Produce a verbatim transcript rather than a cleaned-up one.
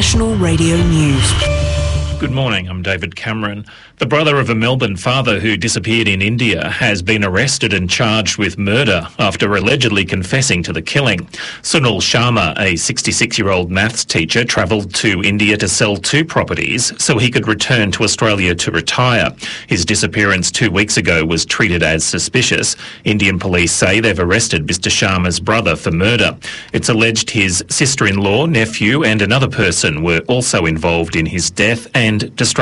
National Radio News. Good morning, I'm David Cameron. The brother of a Melbourne father who disappeared in India has been arrested and charged with murder after allegedly confessing to the killing. Sunil Sharma, a sixty-six-year-old maths teacher, travelled to India to sell two properties so he could return to Australia to retire. His disappearance two weeks ago was treated as suspicious. Indian police say they've arrested Mister Sharma's brother for murder. It's alleged his sister-in-law, nephew and another person were also involved in his death and destruction.